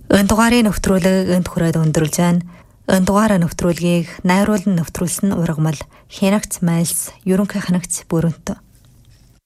Энэ дугаарыг нэвтрүүлэг энд хүрээд өндөрлж байна. Энэ дугаараа нэвтрүүлгийг найруулан нэвтрүүлсэн ургамал Хянагц Майлс ерөнхий хянагч Бүрэнт.